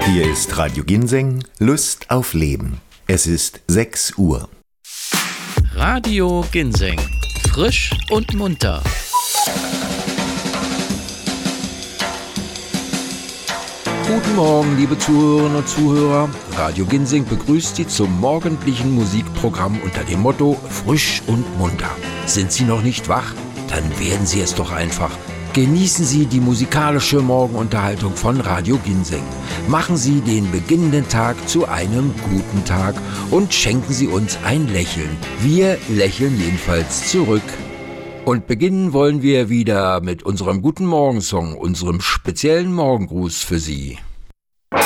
Hier ist Radio Ginseng, Lust auf Leben. Es ist 6 Uhr. Radio Ginseng. Frisch und munter. Guten Morgen, liebe Zuhörerinnen und Zuhörer. Radio Ginseng begrüßt Sie zum morgendlichen Musikprogramm unter dem Motto Frisch und munter. Sind Sie noch nicht wach? Dann werden Sie es doch einfach. Genießen Sie die musikalische Morgenunterhaltung von Radio Ginseng. Machen Sie den beginnenden Tag zu einem guten Tag und schenken Sie uns ein Lächeln. Wir lächeln jedenfalls zurück. Und beginnen wollen wir wieder mit unserem Guten Morgen-Song, unserem speziellen Morgengruß für Sie.